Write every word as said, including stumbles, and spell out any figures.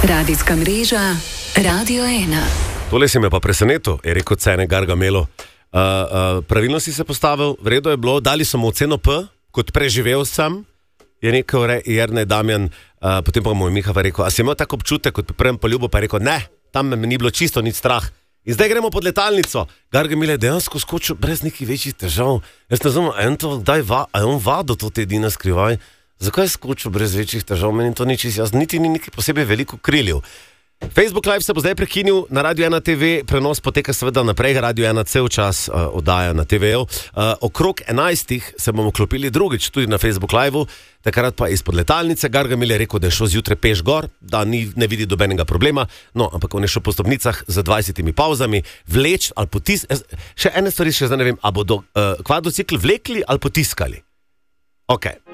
Radijska mreža Radio ena. Tole si me pa presenetil, je rekel Cene Gargamelo. Uh, uh, pravilno si se postavil, v redu je bilo, dali so mu oceno P, kot preživel sem, je rekel re, Jernej Damjan, uh, potem pa mu je Miha rekel, a si imel tako občutek, kot pri prvem poljubu, pa je rekel, ne, tam me ni bilo čisto nič strah. In zdaj gremo pod letalnico. Gargamel je dejansko skočil brez nekih večjih težav. Jaz ne znam, a je on to, daj va, a je on vado to te edina skrivaj? Zakaj je skočil brez večjih težav? Meni to ni čisto jasno, niti ni nekaj posebej veliko kriljev. Facebook Live se bo zdaj prekinil, na Radio ena T V prenos poteka seveda naprej, Radio ena cel čas uh, oddaja na T V-ju. Uh, okrog enajstih se bomo klopili drugič tudi na Facebook Live-u, takrat pa izpod letalnice. Gargamel je rekel, da je šel zjutraj peš gor, da ni, ne vidi dobenega problema, no, ampak on je šel po stopnicah z dvajsetimi pauzami, vleč ali potis, še ene stvari še zdaj ne vem, a bodo uh, kvadrocikl vlekli ali potiskali. Ok.